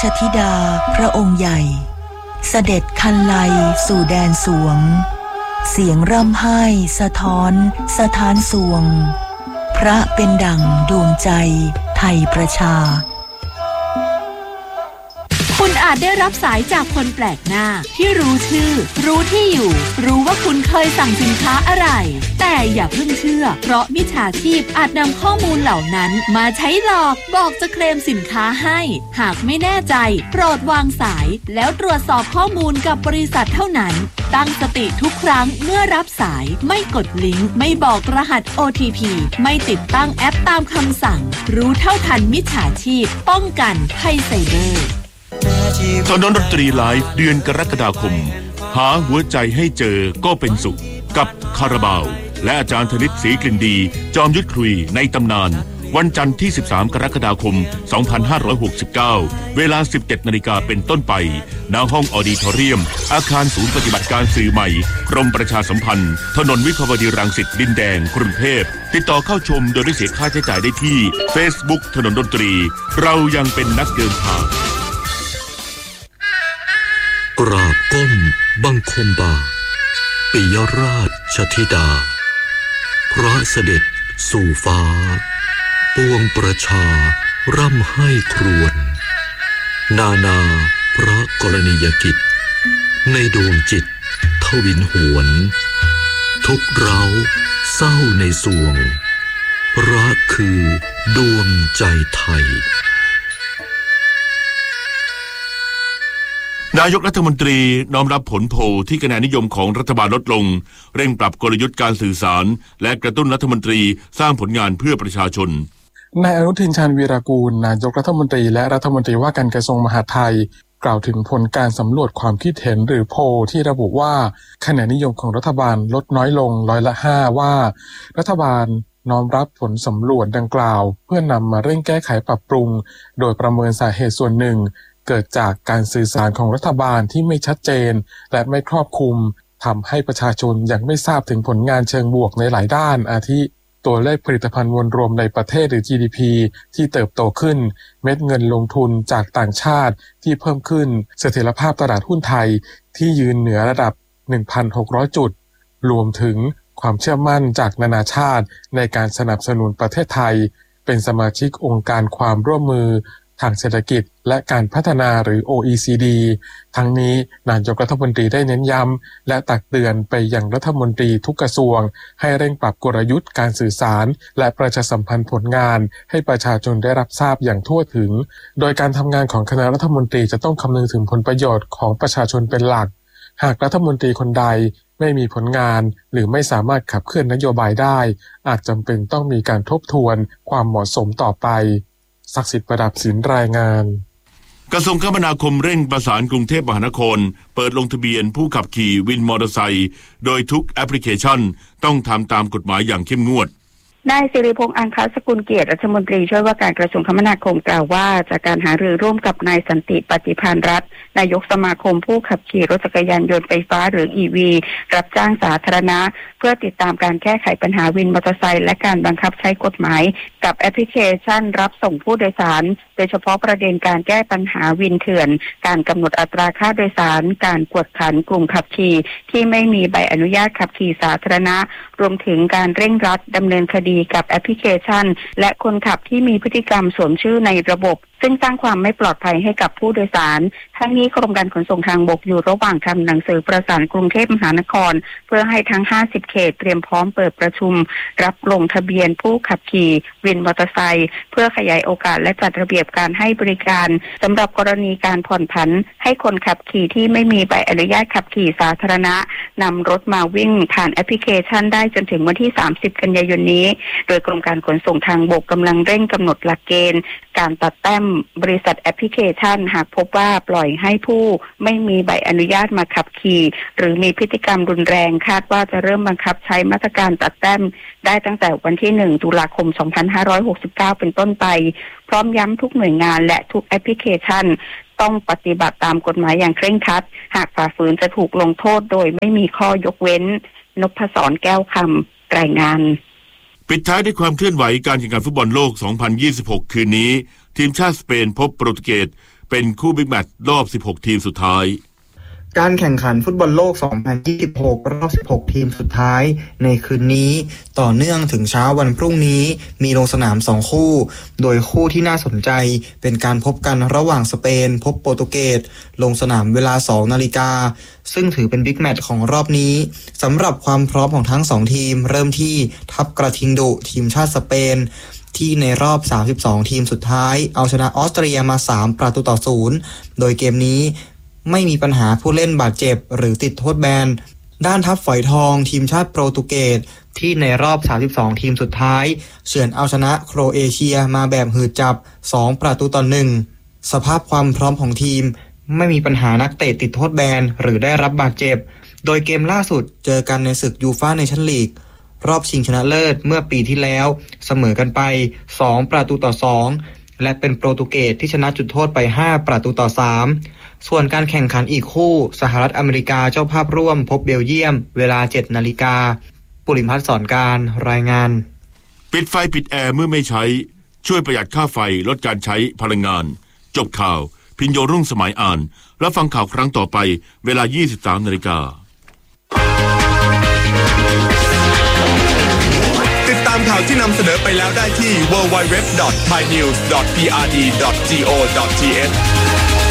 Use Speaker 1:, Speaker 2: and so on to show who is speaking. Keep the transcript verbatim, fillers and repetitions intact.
Speaker 1: ธิดาพระองค์ใหญ่เสด็จคันไลสู่แดนสวงเสียงร่ำไห้สะท้อนสถานสวงพระเป็นดั่งดวงใจไทยประชา
Speaker 2: คุณอาจได้รับสายจากคนแปลกหน้าที่รู้ชื่อรู้ที่อยู่รู้ว่าคุณเคยสั่งสินค้าอะไรแต่อย่าเพิ่งเชื่อเพราะมิจฉาชีพอาจนำข้อมูลเหล่านั้นมาใช้หลอกบอกจะเคลมสินค้าให้หากไม่แน่ใจโปรดวางสายแล้วตรวจสอบข้อมูลกับบริษัทเท่านั้นตั้งสติทุกครั้งเมื่อรับสายไม่กดลิงก์ไม่บอกรหัส โอ ที พี ไม่ติดตั้งแอปตามคำสั่งรู้เท่าทันมิจฉาชีพป้องกันภัยไซเบอร์
Speaker 3: ถนนดนตรีไลฟ์เดือนกรกฎาคมหาหัวใจให้เจอก็เป็นสุขกับคาราบาวและอาจารย์ธนิตศรีกลิ่นดีจอมยุทธคุยในตำนานวันจันทร์ที่สิบสามกรกฎาคมสองพันห้าร้อยหกสิบเก้าเวลา สิบเจ็ดนาฬิกาเป็นต้นไปณห้องออดิทอเรียมอาคารศูนย์ปฏิบัติการสื่อใหม่กรมประชาสัมพันธ์ถนนวิภาวดีรังสิตดินแดงกรุงเทพติดต่อเข้าชมโดยไม่เสียค่าใช้จ่ายได้ที่ Facebook ถนนดนตรีเรายังเป็นนักเดินทาง
Speaker 4: กราบก้มบังคมบาปิยราชธิดาพระเสด็จสู่ฟ้าปวงประชาร่ำไห้ครวญนานาพระกรณียกิจในดวงจิตทวินหวนทุกเร้าเศร้าในสวงพระคือดวงใจไทย
Speaker 3: นายกรัฐมนตรีน้อมรับผลโพลที่คะแนนนิยมของรัฐบาลลดลงเร่งปรับกลยุทธ์การสื่อสารและกระตุ้นรัฐมนตรีสร้างผลงานเพื่อประชาชน
Speaker 5: นายอนุทินชาญวีรกูลนายกรัฐมนตรีและรัฐมนตรีว่าการกระทรวงมหาดไทยกล่าวถึงผลการสำรวจความคิดเห็นหรือโพลที่ระบุว่าคะแนนนิยมของรัฐบาลลดน้อยลงร้อยละห้าว่ารัฐบาลน้อมรับผลสำรวจดังกล่าวเพื่อนำมาเร่งแก้ไขปรับปรุงโดยประเมินสาเหตุส่วนหนึ่งเกิดจากการสื่อสารของรัฐบาลที่ไม่ชัดเจนและไม่ครอบคลุมทำให้ประชาชนยังไม่ทราบถึงผลงานเชิงบวกในหลายด้านอาทิตัวเลขผลิตภัณฑ์มวลรวมในประเทศหรือ จี ดี พี ที่เติบโตขึ้นเม็ดเงินลงทุนจากต่างชาติที่เพิ่มขึ้นเสถียรภาพตลาดหุ้นไทยที่ยืนเหนือระดับ หนึ่งพันหกร้อย จุดรวมถึงความเชื่อมั่นจากนานาชาติในการสนับสนุนประเทศไทยเป็นสมาชิกองค์การความร่วมมือทางเศรษฐกิจและการพัฒนาหรือ โอ อี ซี ดี ทั้งนี้นายกรัฐมนตรีได้เน้นย้ำและตักเตือนไปยังรัฐมนตรีทุกกระทรวงให้เร่งปรับกลยุทธ์การสื่อสารและประชาสัมพันธ์ผลงานให้ประชาชนได้รับทราบอย่างทั่วถึงโดยการทำงานของคณะรัฐมนตรีจะต้องคำนึงถึงผลประโยชน์ของประชาชนเป็นหลักหากรัฐมนตรีคนใดไม่มีผลงานหรือไม่สามารถขับเคลื่อนนโยบายได้อาจจำเป็นต้องมีการทบทวนความเหมาะสมต่อไปศักดิ์สิทธิ์ประดับศิลป์รายงาน
Speaker 3: กระทรวงคมนาคมเร่งประสานกรุงเทพมหานครเปิดลงทะเบียนผู้ขับขี่วินมอเตอร์ไซค์โดยทุกแอปพลิเคชันต้องทำตามกฎหมายอย่างเข้มงวด
Speaker 6: นายสิริพงษ์อังคสกุลเกียรติรัฐมนตรีช่วยว่าการกระทรวงคมนาคมกล่าวว่าจากการหารือร่วมกับนายสันติปฏิภาณรัตน์นายกสมาคมผู้ขับขี่รถจักรยานยนต์ไฟฟ้าหรือ อี วี รับจ้างสาธารณะเพื่อติดตามการแก้ไขปัญหาวินมอเตอร์ไซค์และการบังคับใช้กฎหมายกับแอปพลิเคชันรับส่งผู้โดยสารโดยเฉพาะประเด็นการแก้ปัญหาวินเถื่อนการกำหนดอัตราค่าโดยสารการกวดขันกลุ่มขับขี่ที่ไม่มีใบอนุญาตขับขี่สาธารณะรวมถึงการเร่งรัดดำเนินคดีกับแอปพลิเคชันและคนขับที่มีพฤติกรรมสวมชื่อในระบบซึ่งสร้างความไม่ปลอดภัยให้กับผู้โดยสารทั้งนี้กรมการขนส่งทางบกอยู่ระหว่างทำหนังสือประสานกรุงเทพมหานครเพื่อให้ทั้งห้าสิบเขตเตรียมพร้อมเปิดประชุมรับลงทะเบียนผู้ขับขี่วินมอเตอร์ไซค์เพื่อขยายโอกาสและจัดระเบียบการให้บริการสำหรับกรณีการผ่อนผันให้คนขับขี่ที่ไม่มีใบอนุญาตขับขี่สาธารณะนำรถมาวิ่งผ่านแอปพลิเคชันได้จนถึงวันที่สามสิบกันยายนนี้โดยกรมการขนส่งทางบกกำลังเร่งกำหนดหลักเกณฑ์การตัดแต้มบริษัทแอปพลิเคชันหากพบว่าปล่อยให้ผู้ไม่มีใบอนุญาตมาขับขี่หรือมีพฤติกรรมรุนแรงคาดว่าจะเริ่มบังคับใช้มาตรการตัดแต้มได้ตั้งแต่วันที่หนึ่งตุลาคมสองพันห้าร้อยหกสิบเก้าเป็นต้นไปพร้อมย้ำทุกหน่วยงานและทุกแอปพลิเคชันต้องปฏิบัติตามกฎหมายอย่างเคร่งครัดหากฝ่าฝืนจะถูกลงโทษโดยไม่มีข้อยกเว้นนพศรแก้วคำรายงาน
Speaker 3: ปิดท้ายด้วยความเคลื่อนไหวการแข่งขันฟุตบอลโลกสองพันยี่สิบหกคืนนี้ทีมชาติสเปนพบโปรตุเกสไปเป็นคู่บิ๊กแมตช์รอบสิบหกทีมสุดท้าย
Speaker 7: การแข่งขันฟุตบอลโลก สองพันยี่สิบหก รอบ สิบหก ทีมสุดท้ายในคืนนี้ต่อเนื่องถึงเช้าวันพรุ่งนี้มีลงสนามสองคู่โดยคู่ที่น่าสนใจเป็นการพบกันระหว่างสเปนพบโปรตุเกสลงสนามเวลา สองนาฬิกาซึ่งถือเป็นบิ๊กแมตช์ของรอบนี้สำหรับความพร้อมของทั้งสองทีมเริ่มที่ทัพกระทิงดุทีมชาติสเปนที่ในรอบสามสิบสองทีมสุดท้ายเอาชนะออสเตรียมาสามประตูต่อศูนย์โดยเกมนี้ไม่มีปัญหาผู้เล่นบาดเจ็บหรือติดโทษแบนด้านทัพฝอยทองทีมชาติโปรตุเกสที่ในรอบสามสิบสองทีมสุดท้ายเฉือนเอาชนะโครเอเชียมาแบบหืดจับสองประตูต่อหนึ่งสภาพความพร้อมของทีมไม่มีปัญหานักเตะติดโทษแบนหรือได้รับบาดเจ็บโดยเกมล่าสุดเจอกันในศึกยูฟ่าเนชั่นลีกรอบชิงชนะเลิศเมื่อปีที่แล้วเสมอกันไปสองประตูต่อสองและเป็นโปรตุเกสที่ชนะจุดโทษไปห้าประตูต่อสามส่วนการแข่งขันอีกคู่สหรัฐอเมริกาเจ้าภาพร่วมพบเบลเยียมเวลา เจ็ดนาฬิกาปุริพัฒน์สอนการรายงาน
Speaker 3: ปิดไฟปิดแอร์เมื่อไม่ใช้ช่วยประหยัดค่าไฟลดการใช้พลังงานจบข่าวพิญโยรุ่งสมัยอ่านรับฟังข่าวครั้งต่อไปเวลา ยี่สิบสามนาฬิกา
Speaker 8: ติดตามข่าวที่นำเสนอไปแล้วได้ที่ ดับเบิลยู ดับเบิลยู ดับเบิลยู ดอท ไทยนิวส์ ดอท พี อาร์ ดี ดอท โก ดอท ที เอช